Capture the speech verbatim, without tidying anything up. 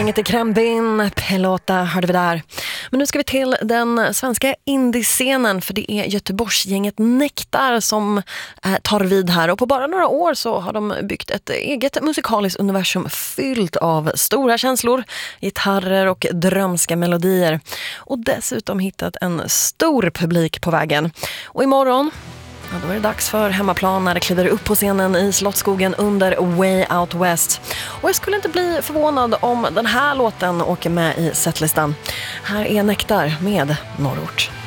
Gänget i Krembin, Pelota hörde vi där. Men nu ska vi till den svenska indiescenen, för det är Göteborgsgänget Nektar som eh, tar vid här. Och på bara några år så har de byggt ett eget musikaliskt universum fyllt av stora känslor, gitarrer och drömska melodier. Och dessutom hittat en stor publik på vägen. Och imorgon, ja, då är det dags för hemmaplan när det kliver upp på scenen i Slottsskogen under Way Out West. Och jag skulle inte bli förvånad om den här låten åker med i setlistan. Här är Nektar med Norrort.